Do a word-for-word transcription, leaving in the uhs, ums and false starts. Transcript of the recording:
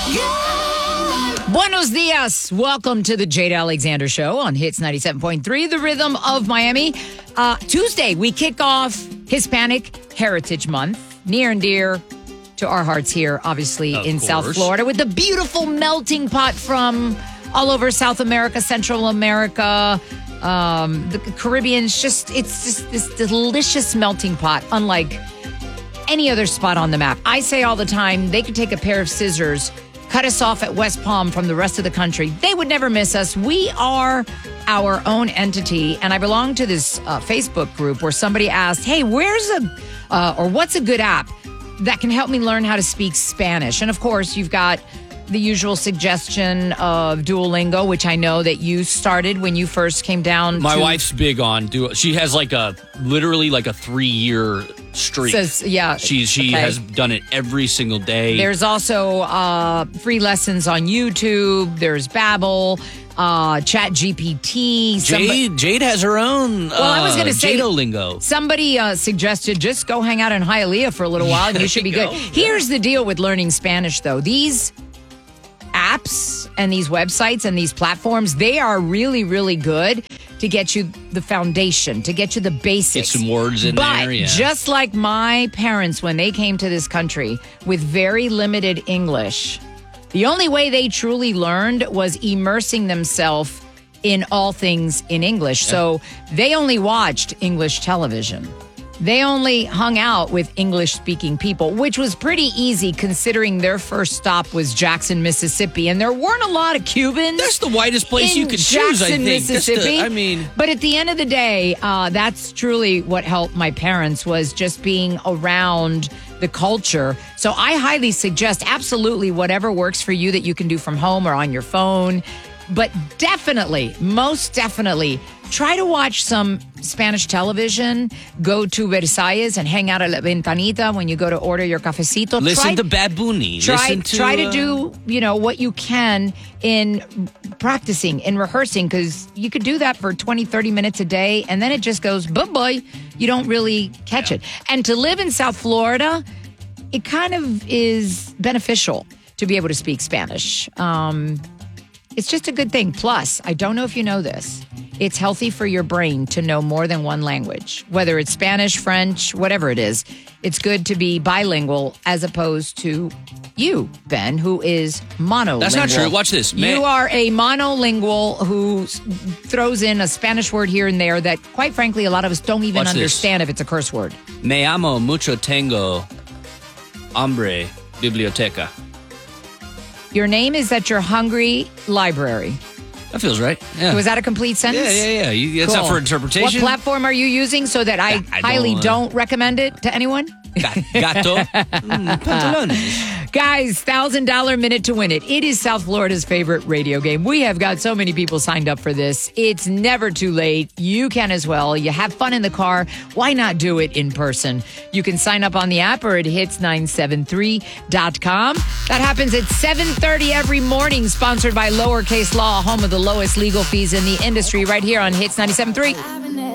Buenos dias. Welcome to the Jade Alexander Show on Hits ninety-seven point three, the rhythm of Miami. Uh, Tuesday, we kick off Hispanic Heritage Month, near and dear to our hearts here, obviously, Of in course. South Florida, with the beautiful melting pot from all over South America, Central America, um, the Caribbean. It's just, it's just this delicious melting pot, unlike any other spot on the map. I say all the time, they could take a pair of scissors, cut us off at West Palm from the rest of the country. They would never miss us. We are our own entity. And I belong to this uh, Facebook group where somebody asked, hey, where's a, uh, or what's a good app that can help me learn how to speak Spanish? And of course, you've got the usual suggestion of Duolingo, which I know that you started when you first came down. My to- wife's big on Duo. She has like a, literally like a three-year streak. Says, yeah. She, she okay. has done it every single day. There's also uh, free lessons on YouTube. There's Babbel, uh, Chat G P T. Jade, Jade has her own Well, I was uh, gonna say- Jadolingo. Somebody uh, suggested just go hang out in Hialeah for a little while and you should be There good. you go. Here's the deal with learning Spanish, though. These apps and these websites and these platforms, they are really, really good to get you the foundation, to get you the basics. Get some words in but there, yeah. just like my parents, when they came to this country with very limited English, the only way they truly learned was immersing themselves in all things in English. So they only watched English television. They only hung out with English-speaking people, which was pretty easy considering their first stop was Jackson, Mississippi. And there weren't a lot of Cubans. That's the widest place in you could choose, I Jackson, think. Just to- Mississippi. I mean... But at the end of the day, uh, that's truly what helped my parents, was just being around the culture. So I highly suggest absolutely whatever works for you that you can do from home or on your phone. But definitely, most definitely, try to watch some Spanish television. Go to Versalles and hang out at La Ventanita when you go to order your cafecito. Listen try, to Babuni. Try, Listen to, try to uh, do, you know, what you can in practicing, in rehearsing, because you could do that for twenty, thirty minutes a day, and then it just goes, bye-bye. You don't really catch it. And to live in South Florida, it kind of is beneficial to be able to speak Spanish. Um... It's just a good thing. Plus, I don't know if you know this, it's healthy for your brain to know more than one language, whether it's Spanish, French, whatever it is. It's good to be bilingual as opposed to you, Ben, who is monolingual. That's not true. Watch this. You Man- are a monolingual who s- throws in a Spanish word here and there that, quite frankly, a lot of us don't even Watch this. understand if it's a curse word. Me amo mucho tengo hambre biblioteca. Your name is at your hungry library. That feels right. Yeah. Was that a complete sentence? Yeah, yeah, yeah. You, it's Cool. up for interpretation. What platform are you using so that I, Yeah, I highly don't, don't, uh, recommend it to anyone? Ga- Gato. Mm, pantalones. Guys, one thousand dollars minute to win it. It is South Florida's favorite radio game. We have got so many people signed up for this. It's never too late. You can as well. You have fun in the car. Why not do it in person? You can sign up on the app or at hits nine seven three dot com. That happens at seven thirty every morning, sponsored by Lowercase Law, home of the lowest legal fees in the industry, right here on Hits ninety-seven point three.